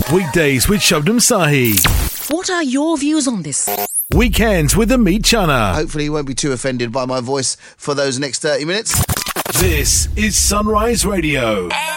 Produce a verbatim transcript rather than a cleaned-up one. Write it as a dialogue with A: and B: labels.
A: Weekdays with Shabnam Sahi.
B: What are your views on this?
A: Weekends with Amit Chana.
C: Hopefully you won't be too offended by my voice for those next thirty minutes.
A: This is Sunrise Radio.